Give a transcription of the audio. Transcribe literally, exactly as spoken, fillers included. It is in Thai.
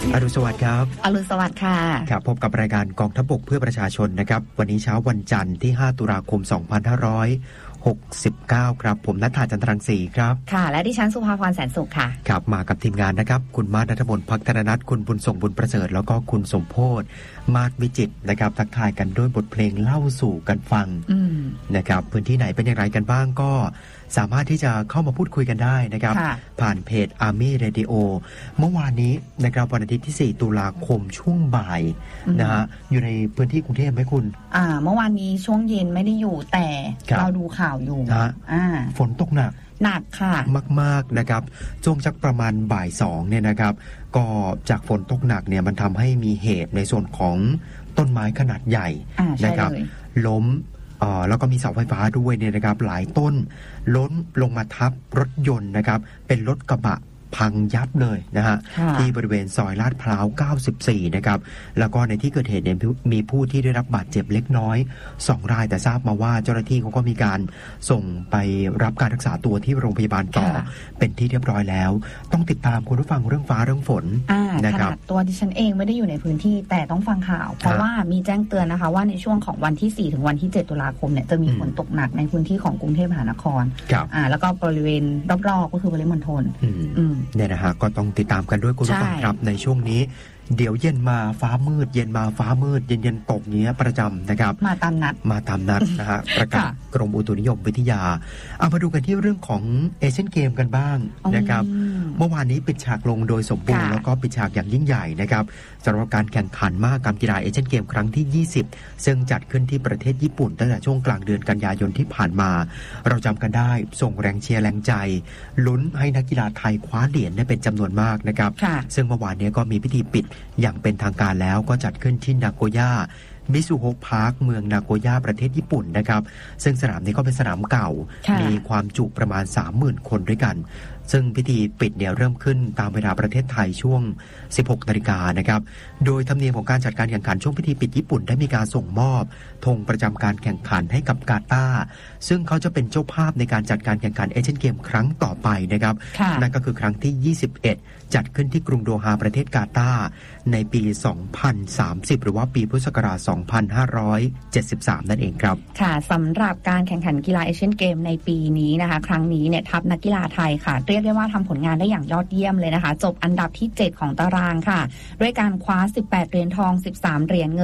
อรุณสวัสดิ์ครับอรุณสวัสดิ์ค่ะครับพบกับรายการกองทัพบกเพื่อประชาชนนะครับวันนี้เช้าวันจันทร์ที่ห้าตุลาคมสองพันห้าร้อยหกสิบเก้าครับผมณัฐฐา จันทรังสีครับค่ะและดิฉันสุภาพรแสนสุขค่ะครับมากับทีมงานนะครับคุณมาศ ณัฐมนต์ ภักธรนัสคุณบุญส่งบุญประเสริฐแล้วก็คุณสมโพธิ์มาศวิจิตรนะครับทักทายกันด้วยบทเพลงเล่าสู่กันฟังนะครับพื้นที่ไหนเป็นอย่างไรกันบ้างก็สามารถที่จะเข้ามาพูดคุยกันได้นะครับผ่านเพจ Army Radio เมื่อวานนี้นะครับวันอาทิตย์ที่สี่ตุลาคมช่วงบ่ายนะฮะอยู่ในพื้นที่กรุงเทพไหมคุณอ่าเมื่อวานนี้ช่วงเย็นไม่ได้อยู่แต่เราดูข่าวอยู่นะอ่าฝนตกหนักหนักค่ะมากๆนะครับช่วงสักประมาณบ่ายสองเนี่ยนะครับก็จากฝนตกหนักเนี่ยมันทำให้มีเหตุในส่วนของต้นไม้ขนาดใหญ่นะครับล้มแล้วก็มีเสาไฟฟ้าด้วยเนี่ยนะครับหลายต้นล้นลงมาทับรถยนต์นะครับเป็นรถกระบะพังยับเลยนะฮะที่บริเวณซอยลาดพร้าวเก้าสิบสี่นะครับแล้วก็ในที่เกิดเหตุเนี่ยมีผู้ที่ได้รับบาดเจ็บเล็กน้อยสองรายแต่ทราบมาว่าเจ้าหน้าที่เขาก็มีการส่งไปรับการรักษาตัวที่โรงพยาบาลต่อเป็นที่เรียบร้อยแล้วต้องติดตามคุณผู้ฟังเรื่องฟ้าเรื่องฝนนะครับตัวดิฉันเองไม่ได้อยู่ในพื้นที่แต่ต้องฟังข่าวเพราะว่ามีแจ้งเตือนนะคะว่าในช่วงของวันที่สี่ถึงวันที่เจ็ดตุลาคมเนี่ยจะมีฝนตกหนักในพื้นที่ของกรุงเทพมหานครอ่าแล้วก็บริเวณรอบๆก็คือปริมณฑลเนี่ยนะฮะก็ต้องติดตามกันด้วยคุณผู้ฟังครับในช่วงนี้เดี๋ยวเย็นมาฟ้ามืดเย็นมาฟ้ามืดเย็นเย็นตกเนี้ยประจำนะครับมาตามนัดมาตามนัดนะฮะประกาศกรมอุตุนิยมวิทยาเอามาดูกันที่เรื่องของเอเชียนเกมกันบ้างนะครับเมื่อวานนี้ปิดฉากลงโดยสมบูรณ์แล้วก็ปิดฉากอย่างยิ่งใหญ่นะครับสำหรับการแข่งขันมหกรรมกีฬาเอเชียนเกมครั้งที่ยี่สิบซึ่งจัดขึ้นที่ประเทศญี่ปุ่นตั้งแต่ช่วงกลางเดือนกันยายนที่ผ่านมาเราจำกันได้ส่งแรงเชียร์แรงใจลุ้นให้นักกีฬาไทยคว้าเหรียญได้เป็นจำนวนมากนะครับซึ่งเมื่อวานนี้ก็มีพิธีปิดอย่างเป็นทางการแล้วก็จัดขึ้นที่นาโกย่ามิซุโฮะพาร์คเมืองนาโกย่าประเทศญี่ปุ่นนะครับซึ่งสนามนี้ก็เป็นสนามเก่ามีความจุประมาณ สามหมื่น คนด้วยกันซึ่งพิธีปิดเนี่ยเริ่มขึ้นตามเวลาประเทศไทยช่วง สิบหกนาฬิกานะครับโดยธรรมเนียมของการจัดการแข่งขันช่วงพิธีปิดญี่ปุ่นได้มีการส่งมอบธงประจำการแข่งขันให้กับกาตาร์ซึ่งเขาจะเป็นเจ้าภาพในการจัดการแข่งขันเอเชียนเกมครั้งต่อไปนะครับนั่นก็คือครั้งที่ยี่สิบเอ็ดจัดขึ้นที่กรุงโดฮาประเทศกาตาร์ในปีสองพันสามสิบหรือว่าปีพุทธศักราชสองพันห้าร้อยเจ็ดสิบสามนั่นเองครับค่ะสำหรับการแข่งขันกีฬาเอเชียนเกมในปีนี้นะคะครั้งนี้เนี่ยทัพนักกีฬาไทยค่ะเรียกได้ว่าทำผลงานได้อย่างยอดเยี่ยมเลยนะคะจบอันดับที่เจ็ดของตารางค่ะด้วยการคว้าสิบแปดเหรียญทองสิบสามเหรียญเงิน